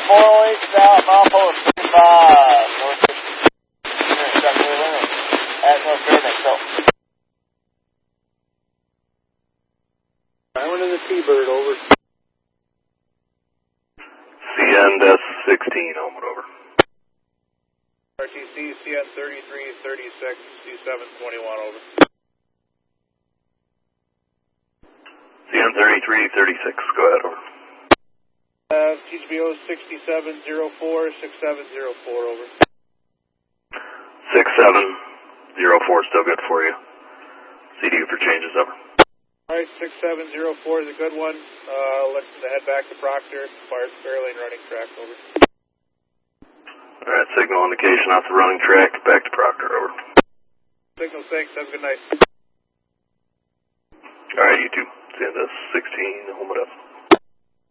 408 south, milepost 35, north intersection limit at North Fairbanks. So. I went to the T-Bird, over. CNS 16, Homewood, over. RTC, CN 3336, C721, over. CN 3336, go ahead, over. TGBO 6704, 6704, over. 6704, still good for you. CD for changes, over. Alright, 6704 is a good one. Let's head back to Proctor. Fairlane running track, over. Alright, signal indication off the running track, back to Proctor, over. Signal syncs, have a good night. Alright, you too. CNS 16, Homewood, up.